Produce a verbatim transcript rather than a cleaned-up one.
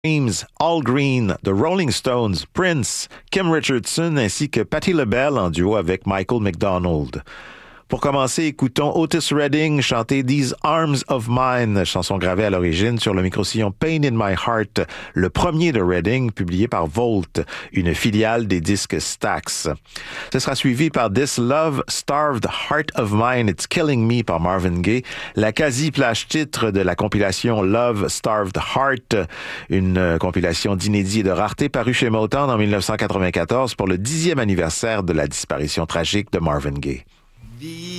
Dreams, All Green, The Rolling Stones, Prince, Kim Richardson ainsi que Patti LaBelle en duo avec Michael McDonald. Pour commencer, écoutons Otis Redding chanter These Arms of Mine, chanson gravée à l'origine sur le microsillon Pain in My Heart, le premier de Redding, publié par Volt, une filiale des disques Stax. Ce sera suivi par This Love Starved Heart of Mine, It's Killing Me par Marvin Gaye, la quasi-plage titre de la compilation Love Starved Heart, une compilation d'inédits et de raretés parue chez Motown en dix-neuf cent quatre-vingt-quatorze pour le dixième anniversaire de la disparition tragique de Marvin Gaye.